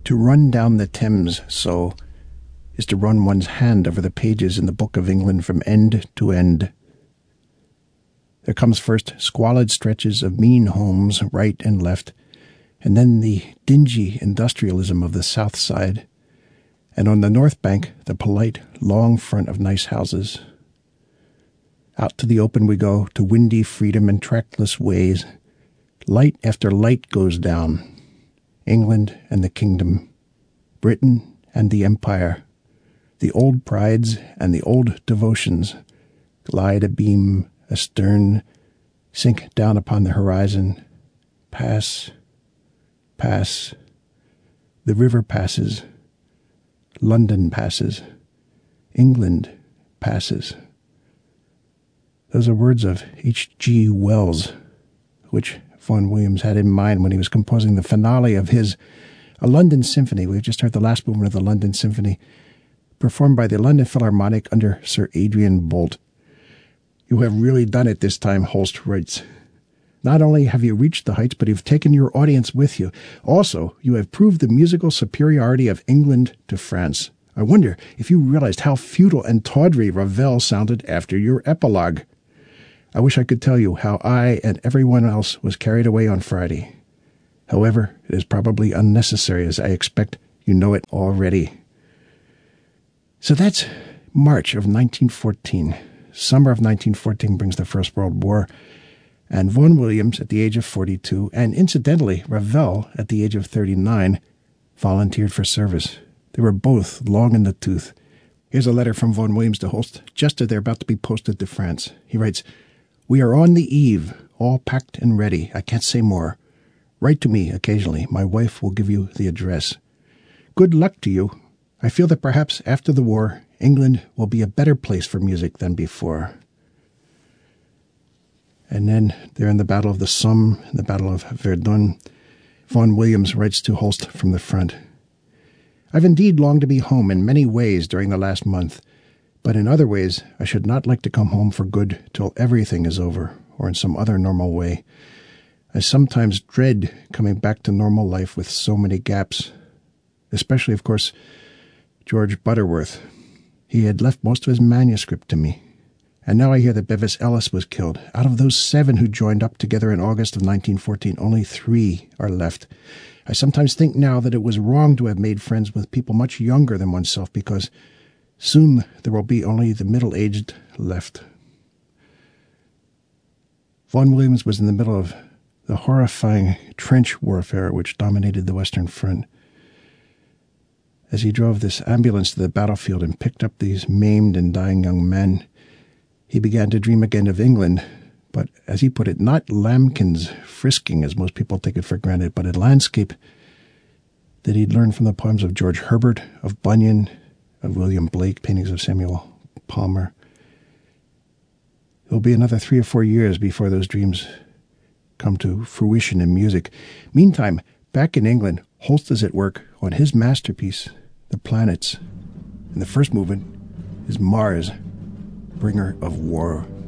To run down the Thames so is to run one's hand over the pages in the Book of England from end to end. There comes first squalid stretches of mean homes right and left, and then the dingy industrialism of the south side, and on the north bank the polite long front of nice houses. Out to the open we go, to windy freedom and trackless ways. Light after light goes down. England and the kingdom, Britain and the empire, the old prides and the old devotions glide abeam, astern, sink down upon the horizon, pass, pass. The river passes, London passes, England passes. Those are words of H.G. Wells, which Vaughan Williams had in mind when he was composing the finale of his A London Symphony. We've just heard the last movement of the London Symphony, performed by the London Philharmonic under Sir Adrian Boult. You have really done it this time, Holst writes. Not only have you reached the heights, but you've taken your audience with you. Also, you have proved the musical superiority of England to France. I wonder if you realized how futile and tawdry Ravel sounded after your epilogue. I wish I could tell you how I and everyone else was carried away on Friday. However, it is probably unnecessary, as I expect you know it already. So that's March of 1914. Summer of 1914 brings the First World War, and Vaughan Williams, at the age of 42, and incidentally, Ravel, at the age of 39, volunteered for service. They were both long in the tooth. Here's a letter from Vaughan Williams to Holst, just as they're about to be posted to France. He writes, "We are on the eve, all packed and ready. I can't say more. Write to me occasionally. My wife will give you the address. Good luck to you. I feel that perhaps after the war, England will be a better place for music than before." And then they're in the Battle of the Somme, the Battle of Verdun. Vaughan Williams writes to Holst from the front, "I've indeed longed to be home in many ways during the last month, but in other ways I should not like to come home for good till everything is over, or in some other normal way. I sometimes dread coming back to normal life with so many gaps, especially, of course, George Butterworth. He had left most of his manuscript to me. And now I hear that Bevis Ellis was killed. Out of those 7 who joined up together in August of 1914, only 3 are left. I sometimes think now that it was wrong to have made friends with people much younger than oneself, because soon there will be only the middle-aged left." Vaughan Williams was in the middle of the horrifying trench warfare which dominated the Western Front. As he drove this ambulance to the battlefield and picked up these maimed and dying young men, he began to dream again of England, but, as he put it, not lambkins frisking, as most people take it for granted, but a landscape that he'd learned from the poems of George Herbert, of Bunyan, of William Blake, paintings of Samuel Palmer. It'll be another 3 or 4 years before those dreams come to fruition in music. Meantime, back in England, Holst is at work on his masterpiece, The Planets. And the first movement is Mars, bringer of war.